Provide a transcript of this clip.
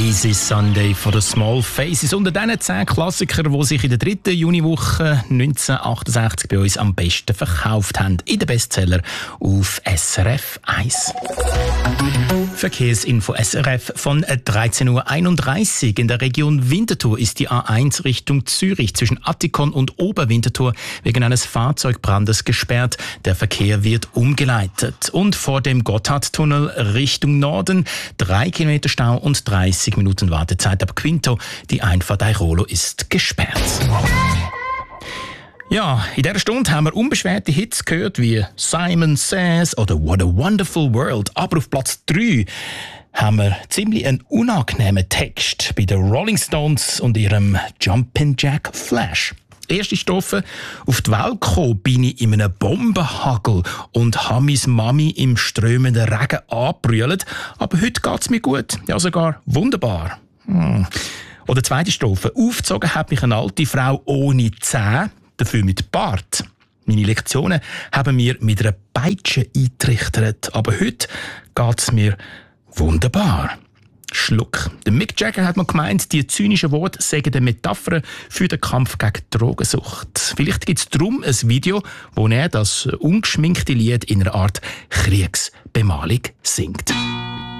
Easy Sunday von den Small Faces. Unter diesen 10 Klassikern, die sich in der 3. Juniwoche 1968 bei uns am besten verkauft haben. In den Bestseller auf SRF 1. Verkehrsinfo SRF von 13.31 Uhr. In der Region Winterthur ist die A1 Richtung Zürich zwischen Attikon und Oberwinterthur wegen eines Fahrzeugbrandes gesperrt. Der Verkehr wird umgeleitet. Und vor dem Gotthardtunnel Richtung Norden 3 Kilometer Stau und 30 Minuten Wartezeit ab Quinto. Die Einfahrt Airolo ist gesperrt. Ja, in dieser Stunde haben wir unbeschwerte Hits gehört wie Simon Says oder What a Wonderful World. Aber auf Platz 3 haben wir ziemlich einen unangenehmen Text bei den Rolling Stones und ihrem Jumpin' Jack Flash. Erste Strophe: Auf die Welt gekommen bin ich in einem Bombenhagel und habe meine Mami im strömenden Regen angebrüllt. Aber heute geht es mir gut, ja sogar wunderbar. Oder zweite Strophe: Aufgezogen hat mich eine alte Frau ohne Zähne, dafür mit Bart. Meine Lektionen haben mir mit einer Peitsche eingetrichtert, aber heute geht es mir wunderbar. Schluck. Der Mick Jagger hat mal gemeint, die zynischen Worte seien eine Metapher für den Kampf gegen Drogensucht. Vielleicht gibt es darum ein Video, wo er das ungeschminkte Lied in einer Art Kriegsbemalung singt.